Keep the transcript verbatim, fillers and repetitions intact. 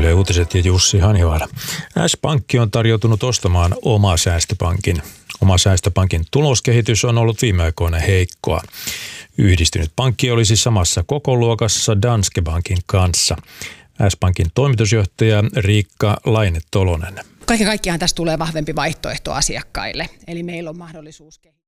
Yle Uutiset ja Jussi Hanivaara. S-Pankki on tarjoutunut ostamaan Oma Säästöpankin. Oma Säästöpankin tuloskehitys on ollut viime aikoina heikkoa. Yhdistynyt pankki olisi samassa kokoluokassa Danske Bankin kanssa. S-Pankin toimitusjohtaja Riikka Laine-Tolonen. Kaiken kaikkiaan tästä tulee vahvempi vaihtoehto asiakkaille, eli meillä on mahdollisuus kehittää.